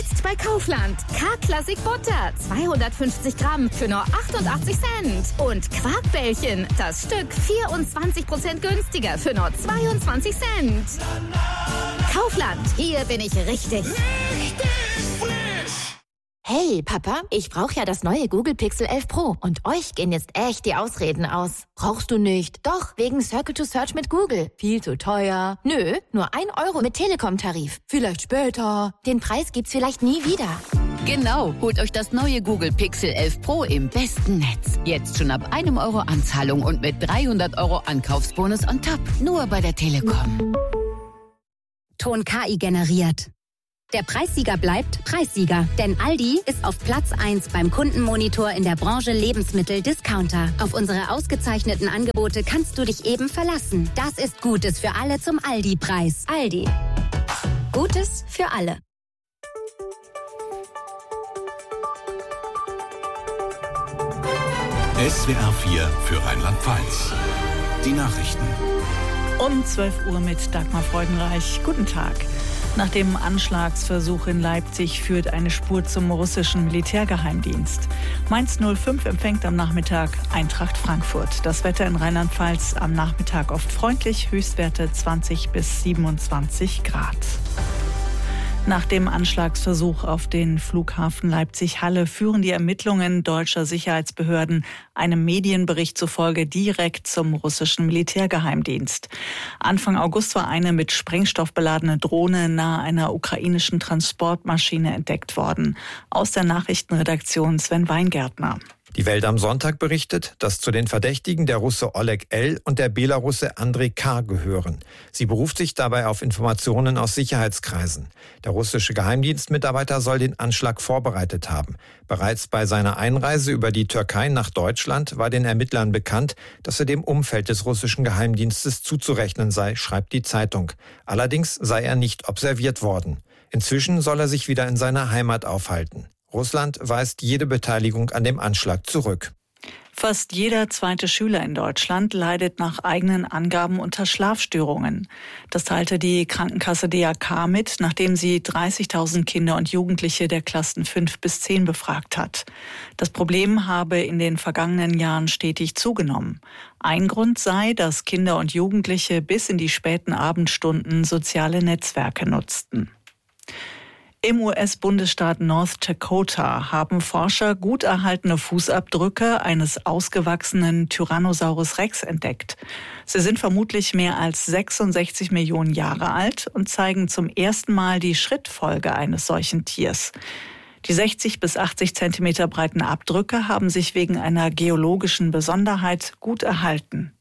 Jetzt bei Kaufland. K-Classic Butter, 250 Gramm für nur 88 Cent. Und Quarkbällchen, das Stück 24% günstiger für nur 22 Cent. Kaufland, hier bin ich richtig. Hey, Papa, ich brauche ja das neue Google Pixel 11 Pro. Und euch gehen jetzt echt die Ausreden aus. Brauchst du nicht? Doch, wegen Circle to Search mit Google. Viel zu teuer. Nö, nur 1 Euro mit Telekom-Tarif. Vielleicht später. Den Preis gibt's vielleicht nie wieder. Genau, holt euch das neue Google Pixel 11 Pro im besten Netz. Jetzt schon ab 1 Euro Anzahlung und mit 300 Euro Ankaufsbonus on top. Nur bei der Telekom. Ton KI generiert. Der Preissieger bleibt Preissieger, denn Aldi ist auf Platz 1 beim Kundenmonitor in der Branche Lebensmittel-Discounter. Auf unsere ausgezeichneten Angebote kannst du dich eben verlassen. Das ist Gutes für alle zum Aldi-Preis. Aldi. Gutes für alle. SWR 4 für Rheinland-Pfalz. Die Nachrichten. Um 12 Uhr mit Dagmar Freudenreich. Guten Tag. Nach dem Anschlagsversuch in Leipzig führt eine Spur zum russischen Militärgeheimdienst. Mainz 05 empfängt am Nachmittag Eintracht Frankfurt. Das Wetter in Rheinland-Pfalz am Nachmittag oft freundlich, Höchstwerte 20 bis 27 Grad. Nach dem Anschlagsversuch auf den Flughafen Leipzig-Halle führen die Ermittlungen deutscher Sicherheitsbehörden einem Medienbericht zufolge direkt zum russischen Militärgeheimdienst. Anfang August war eine mit Sprengstoff beladene Drohne nahe einer ukrainischen Transportmaschine entdeckt worden. Aus der Nachrichtenredaktion Sven Weingärtner. Die Welt am Sonntag berichtet, dass zu den Verdächtigen der Russe Oleg L. und der Belarusse Andrei K. gehören. Sie beruft sich dabei auf Informationen aus Sicherheitskreisen. Der russische Geheimdienstmitarbeiter soll den Anschlag vorbereitet haben. Bereits bei seiner Einreise über die Türkei nach Deutschland war den Ermittlern bekannt, dass er dem Umfeld des russischen Geheimdienstes zuzurechnen sei, schreibt die Zeitung. Allerdings sei er nicht observiert worden. Inzwischen soll er sich wieder in seiner Heimat aufhalten. Russland weist jede Beteiligung an dem Anschlag zurück. Fast jeder zweite Schüler in Deutschland leidet nach eigenen Angaben unter Schlafstörungen. Das teilte die Krankenkasse DAK mit, nachdem sie 30.000 Kinder und Jugendliche der Klassen 5 bis 10 befragt hat. Das Problem habe in den vergangenen Jahren stetig zugenommen. Ein Grund sei, dass Kinder und Jugendliche bis in die späten Abendstunden soziale Netzwerke nutzten. Im US-Bundesstaat North Dakota haben Forscher gut erhaltene Fußabdrücke eines ausgewachsenen Tyrannosaurus Rex entdeckt. Sie sind vermutlich mehr als 66 Millionen Jahre alt und zeigen zum ersten Mal die Schrittfolge eines solchen Tiers. Die 60 bis 80 Zentimeter breiten Abdrücke haben sich wegen einer geologischen Besonderheit gut erhalten.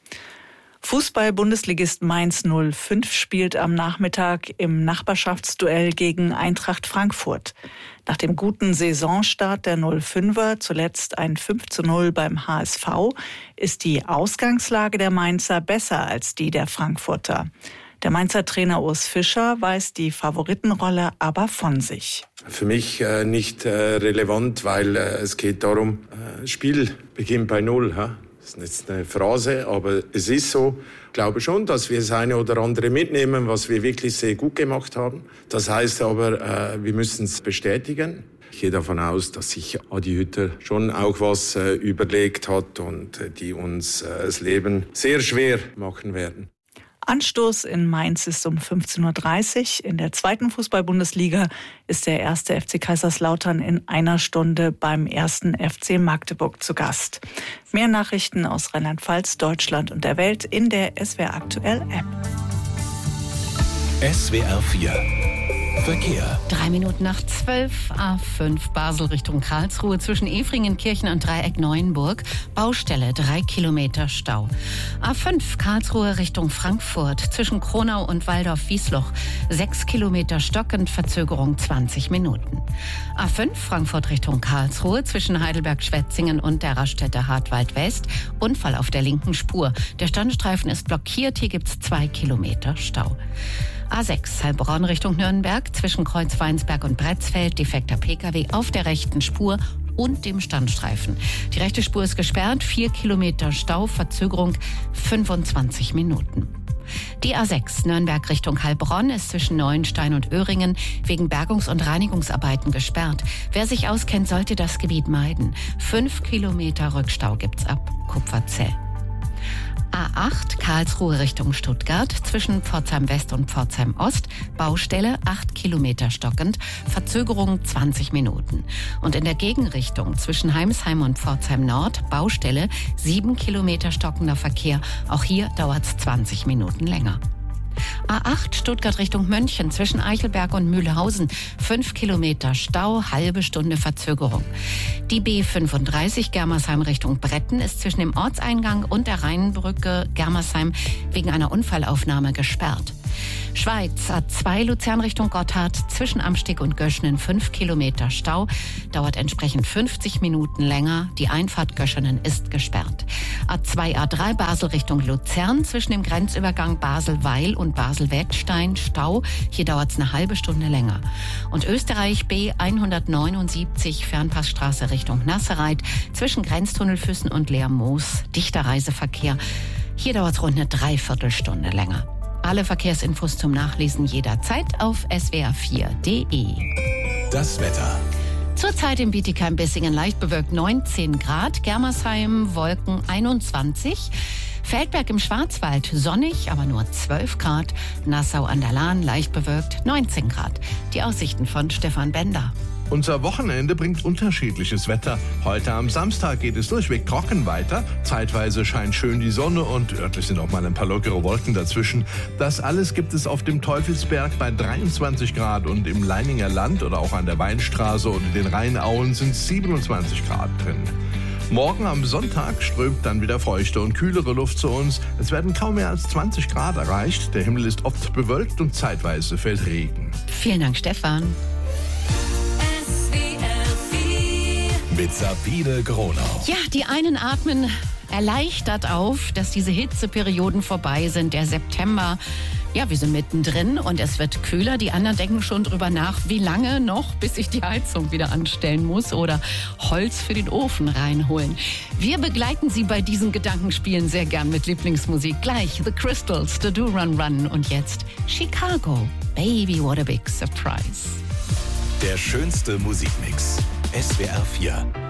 Fußball-Bundesligist Mainz 05 spielt am Nachmittag im Nachbarschaftsduell gegen Eintracht Frankfurt. Nach dem guten Saisonstart der 05er, zuletzt ein 5:0 beim HSV, ist die Ausgangslage der Mainzer besser als die der Frankfurter. Der Mainzer Trainer Urs Fischer weist die Favoritenrolle aber von sich. Für mich nicht relevant, weil es geht darum, das Spiel beginnt bei 0. Das ist jetzt eine Phrase, aber es ist so. Ich glaube schon, dass wir das eine oder andere mitnehmen, was wir wirklich sehr gut gemacht haben. Das heißt aber, wir müssen es bestätigen. Ich gehe davon aus, dass sich Adi Hütter schon auch was überlegt hat und die uns das Leben sehr schwer machen werden. Anstoß in Mainz ist um 15.30 Uhr. In der zweiten Fußball-Bundesliga ist der 1. FC Kaiserslautern in einer Stunde beim 1. FC Magdeburg zu Gast. Mehr Nachrichten aus Rheinland-Pfalz, Deutschland und der Welt in der SWR Aktuell App. SWR 4 Verkehr. 3 Minuten nach 12, A5 Basel Richtung Karlsruhe zwischen Efringenkirchen und Dreieck Neuenburg. Baustelle, 3 Kilometer Stau. A5 Karlsruhe Richtung Frankfurt zwischen Kronau und Waldorf-Wiesloch. 6 Kilometer stockend, Verzögerung 20 Minuten. A5 Frankfurt Richtung Karlsruhe zwischen Heidelberg-Schwetzingen und der Raststätte Hartwald West. Unfall auf der linken Spur. Der Standstreifen ist blockiert, hier gibt's 2 Kilometer Stau. A6 Heilbronn Richtung Nürnberg zwischen Kreuzweinsberg und Bretzfeld, defekter Pkw auf der rechten Spur und dem Standstreifen. Die rechte Spur ist gesperrt, 4 Kilometer Stau, Verzögerung 25 Minuten. Die A6 Nürnberg Richtung Heilbronn ist zwischen Neuenstein und Öhringen wegen Bergungs- und Reinigungsarbeiten gesperrt. Wer sich auskennt, sollte das Gebiet meiden. 5 Kilometer Rückstau gibt's ab Kupferzell. A8 Karlsruhe Richtung Stuttgart zwischen Pforzheim West und Pforzheim Ost. Baustelle 8 Kilometer stockend, Verzögerung 20 Minuten. Und in der Gegenrichtung zwischen Heimsheim und Pforzheim Nord Baustelle 7 Kilometer stockender Verkehr. Auch hier dauert's 20 Minuten länger. A8 Stuttgart Richtung München zwischen Eichelberg und Mühlhausen. 5 Kilometer Stau, halbe Stunde Verzögerung. Die B35 Germersheim Richtung Bretten ist zwischen dem Ortseingang und der Rheinbrücke Germersheim wegen einer Unfallaufnahme gesperrt. Schweiz A2 Luzern Richtung Gotthard zwischen Amsteg und Göschenen 5 Kilometer Stau, dauert entsprechend 50 Minuten länger. Die Einfahrt Göschenen ist gesperrt. A2 A3 Basel Richtung Luzern zwischen dem Grenzübergang Basel-Weil und Basel-Wettstein Stau. Hier dauert es eine halbe Stunde länger. Und Österreich B179 Fernpassstraße Richtung Nassereit zwischen Grenztunnelfüssen und Leermoos. Dichter Reiseverkehr. Hier dauert es rund eine Dreiviertelstunde länger. Alle Verkehrsinfos zum Nachlesen jederzeit auf swr4.de. Das Wetter. Zurzeit im Bietigheim-Bissingen leicht bewölkt 19 Grad, Germersheim Wolken 21, Feldberg im Schwarzwald sonnig, aber nur 12 Grad, Nassau an der Lahn leicht bewölkt 19 Grad. Die Aussichten von Stefan Bender. Unser Wochenende bringt unterschiedliches Wetter. Heute am Samstag geht es durchweg trocken weiter. Zeitweise scheint schön die Sonne und örtlich sind auch mal ein paar lockere Wolken dazwischen. Das alles gibt es auf dem Teufelsberg bei 23 Grad und im Leininger Land oder auch an der Weinstraße und in den Rheinauen sind 27 Grad drin. Morgen am Sonntag strömt dann wieder feuchte und kühlere Luft zu uns. Es werden kaum mehr als 20 Grad erreicht. Der Himmel ist oft bewölkt und zeitweise fällt Regen. Vielen Dank, Stefan. Mit Sabine Gronau. Ja, die einen atmen erleichtert auf, dass diese Hitzeperioden vorbei sind. Der September, ja, wir sind mittendrin und es wird kühler. Die anderen denken schon drüber nach, wie lange noch, bis ich die Heizung wieder anstellen muss oder Holz für den Ofen reinholen. Wir begleiten Sie bei diesen Gedankenspielen sehr gern mit Lieblingsmusik. Gleich The Crystals, The Do Run Run und jetzt Chicago. Baby, what a big surprise. Der schönste Musikmix. SWR 4.